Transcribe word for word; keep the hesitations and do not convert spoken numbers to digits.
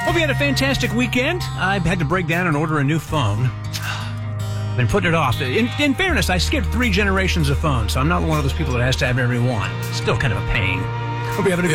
Hope you had a fantastic weekend. I had to break down and order a new phone. Been putting it off. In, in fairness, I skipped three generations of phones, so I'm not one of those people that has to have every one. Still kind of a pain. Hope you have a